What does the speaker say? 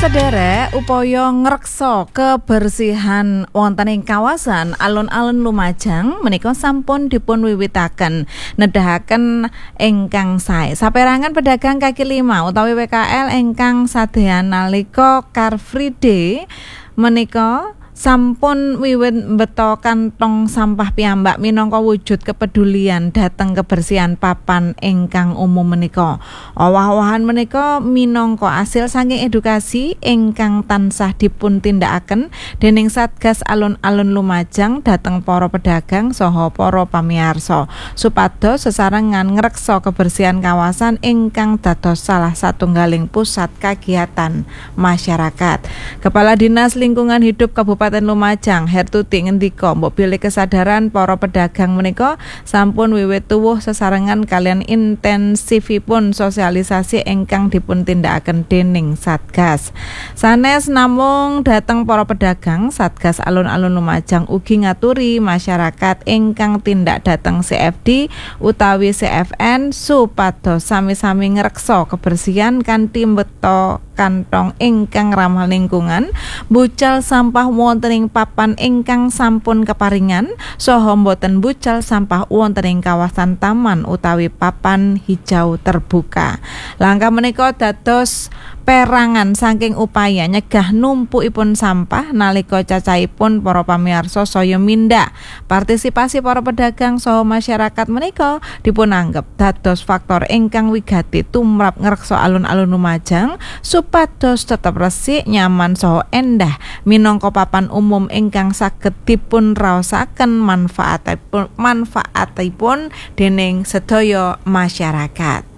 Sederek upaya ngreksa kebersihan wonten ing kawasan alun-alun Lumajang menika sampun dipun wiwitaken nedahaken ingkang sae. Saperangan pedagang kaki lima utawi WKL ingkang sadeyan nalika Car Free Day menika sampun wiwit mbeta kantong sampah piyambak minangka wujud kepedulian dhateng kebersihan papan ingkang umum menika. Owah-owahan menika minangka asil saking edukasi ingkang tansah dipun tindakaken dening Satgas Alun-alun Lumajang dhateng para pedagang saha para pamiyarsa supados sesarengan ngreksa kebersihan kawasan ingkang dados salah satunggaling pusat kagiatan masyarakat. Kepala Dinas Lingkungan Hidup Kabupaten Lumajang Hertuti ngendika mbok bilih kesadaran para pedagang menika sampun wiwit tuwuh sesarengan kalian intensifipun sosialisasi ingkang dipun tindakaken dening Satgas. Sanes namung dhateng para pedagang, Satgas Alun-alun Lumajang ugi ngaturi masyarakat ingkang tindak dhateng CFD utawi CFN supados sami-sami ngreksa kebersihan kanthi mbeta kantong ingkang ramah lingkungan, bucal sampah wonten ing papan ingkang sampun keparingan saha boten bucal sampah wonten ing kawasan taman utawi papan hijau terbuka. Langkah menika dados perangan saking upaya nyegah numpukipun sampah nalika cacahipun para pamirsa saya mindak. Partisipasi para pedagang saha masyarakat menika dipunanggep dados faktor ingkang wigati tumrap ngreksa alun-alun Lumajang supados tetep resik, nyaman saha endah minangka papan umum ingkang saged dipun raosaken manfaatipun dening sedaya masyarakat.